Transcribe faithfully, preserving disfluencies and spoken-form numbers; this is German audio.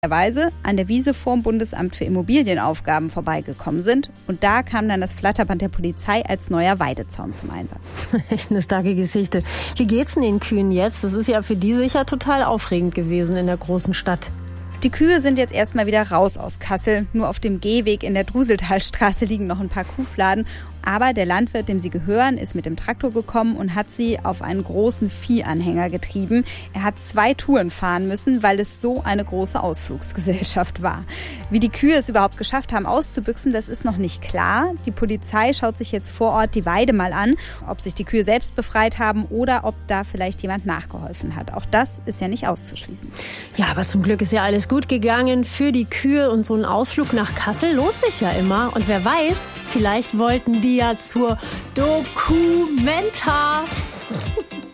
Weise an der Wiese vorm Bundesamt für Immobilienaufgaben vorbeigekommen sind. Und da kam dann das Flatterband der Polizei als neuer Weidezaun zum Einsatz. Echt eine starke Geschichte. Wie geht's denn den Kühen jetzt? Das ist ja für die sicher total aufregend gewesen in der großen Stadt. Die Kühe sind jetzt erstmal wieder raus aus Kassel. Nur auf dem Gehweg in der Druseltalstraße liegen noch ein paar Kuhfladen. Aber der Landwirt, dem sie gehören, ist mit dem Traktor gekommen und hat sie auf einen großen Viehanhänger getrieben. Er hat zwei Touren fahren müssen, weil es so eine große Ausflugsgesellschaft war. Wie die Kühe es überhaupt geschafft haben auszubüchsen, das ist noch nicht klar. Die Polizei schaut sich jetzt vor Ort die Weide mal an, ob sich die Kühe selbst befreit haben oder ob da vielleicht jemand nachgeholfen hat. Auch das ist ja nicht auszuschließen. Ja, aber zum Glück ist ja alles gut gegangen für die Kühe und so ein Ausflug nach Kassel lohnt sich ja immer. Und wer weiß, vielleicht wollten die ja zur Documenta.